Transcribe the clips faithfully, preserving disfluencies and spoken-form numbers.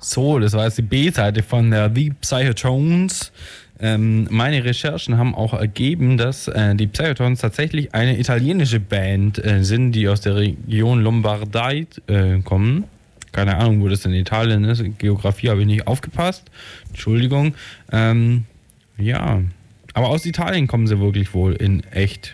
So, das war jetzt die B-Seite von der The Psychotones. Ähm, meine Recherchen haben auch ergeben, dass äh, die Psychotones tatsächlich eine italienische Band äh, sind, die aus der Region Lombardei äh, kommen. Keine Ahnung, wo das in Italien ist. Geografie habe ich nicht aufgepasst. Entschuldigung. Ähm, ja, aber aus Italien kommen sie wirklich wohl in echt.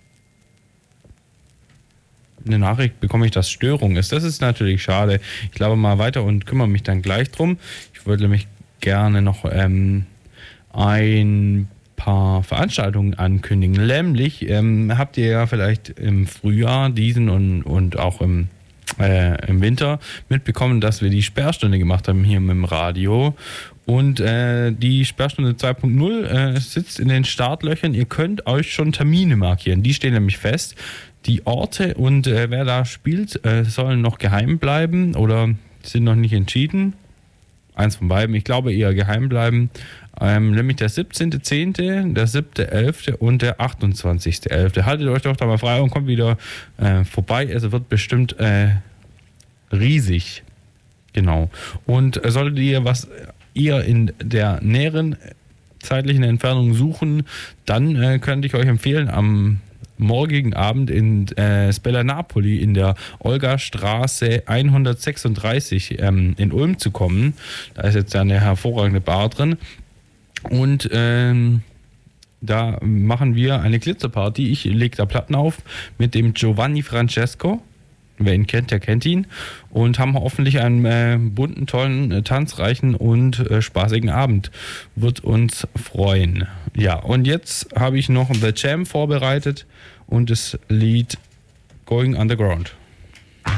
Eine Nachricht bekomme ich, dass Störung ist. Das ist natürlich schade. Ich glaube mal weiter und kümmere mich dann gleich drum. Ich würde mich gerne noch ähm, ein paar Veranstaltungen ankündigen. Nämlich ähm, habt ihr ja vielleicht im Frühjahr diesen und, und auch im, äh, im Winter mitbekommen, dass wir die Sperrstunde gemacht haben hier mit dem Radio. Und äh, die Sperrstunde zwei Punkt null äh, sitzt in den Startlöchern. Ihr könnt euch schon Termine markieren. Die stehen nämlich fest. Die Orte und äh, wer da spielt, äh, sollen noch geheim bleiben oder sind noch nicht entschieden. Eins von beiden. Ich glaube eher geheim bleiben. Ähm, nämlich der siebzehnter zehnter, der siebter elfter und der achtundzwanzigster elfter Haltet euch doch da mal frei und kommt wieder äh, vorbei. Es wird bestimmt äh, riesig. Genau. Und äh, solltet ihr was ihr in der näheren zeitlichen Entfernung suchen, dann äh, könnte ich euch empfehlen, am morgigen Abend in äh, Spella Napoli in der Olga-Straße hundertsechsunddreißig ähm, in Ulm zu kommen. Da ist jetzt eine hervorragende Bar drin. Und ähm, da machen wir eine Glitzerparty. Ich lege da Platten auf mit dem Giovanni Francesco. Wer ihn kennt, der kennt ihn. Und haben hoffentlich einen äh, bunten, tollen, äh, tanzreichen und äh, spaßigen Abend. Wird uns freuen. Ja, und jetzt habe ich noch The Jam vorbereitet und das Lied Going Underground.